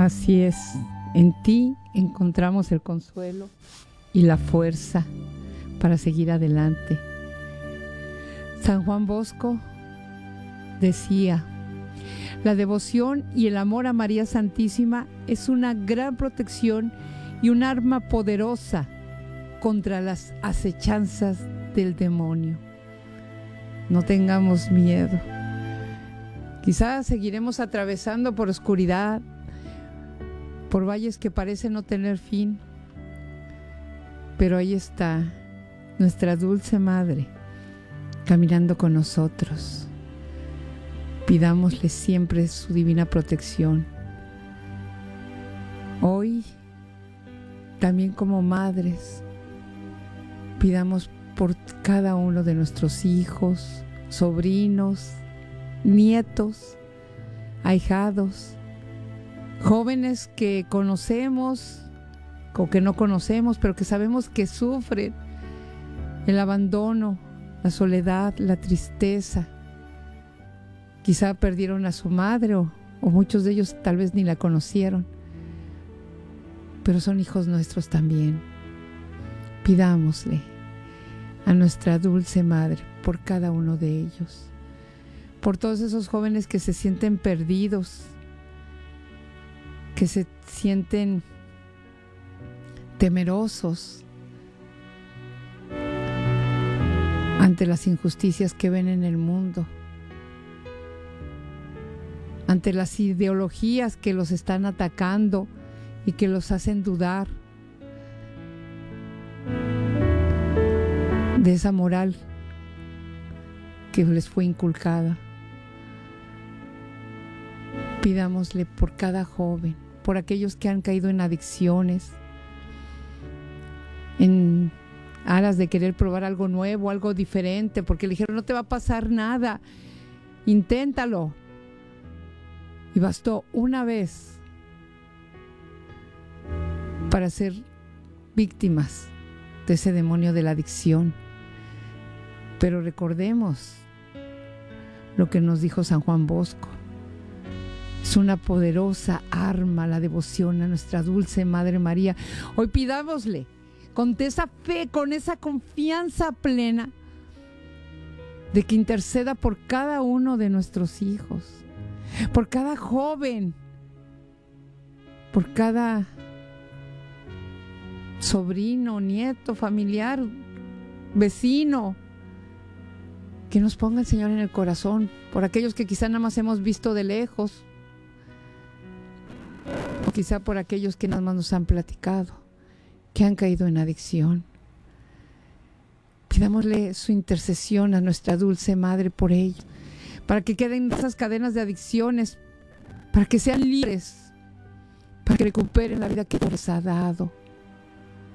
Así es, en ti encontramos el consuelo y la fuerza para seguir adelante. San Juan Bosco decía: la devoción y el amor a María Santísima es una gran protección y un arma poderosa contra las acechanzas del demonio. No tengamos miedo. Quizás seguiremos atravesando por oscuridad, por valles que parecen no tener fin, pero ahí está nuestra dulce Madre caminando con nosotros. Pidámosle siempre su divina protección. Hoy, también como madres, pidamos por cada uno de nuestros hijos, sobrinos, nietos, ahijados, jóvenes que conocemos o que no conocemos, pero que sabemos que sufren el abandono, la soledad, la tristeza. Quizá perdieron a su madre o muchos de ellos tal vez ni la conocieron, pero son hijos nuestros también. Pidámosle a nuestra dulce Madre por cada uno de ellos, por todos esos jóvenes que se sienten perdidos, que se sienten temerosos ante las injusticias que ven en el mundo, ante las ideologías que los están atacando y que los hacen dudar de esa moral que les fue inculcada. Pidámosle por cada joven, por aquellos que han caído en adicciones, en aras de querer probar algo nuevo, algo diferente, porque le dijeron: no te va a pasar nada, inténtalo. Y bastó una vez para ser víctimas de ese demonio de la adicción. Pero recordemos lo que nos dijo San Juan Bosco: es una poderosa arma la devoción a nuestra dulce Madre María. Hoy pidámosle con esa fe, con esa confianza plena de que interceda por cada uno de nuestros hijos, por cada joven, por cada sobrino, nieto, familiar, vecino, que nos ponga el Señor en el corazón, por aquellos que quizá nada más hemos visto de lejos, o quizá por aquellos que nada más nos han platicado, que han caído en adicción. Pidámosle su intercesión a nuestra dulce Madre por ello, para que queden esas cadenas de adicciones, para que sean libres, para que recuperen la vida que Dios les ha dado.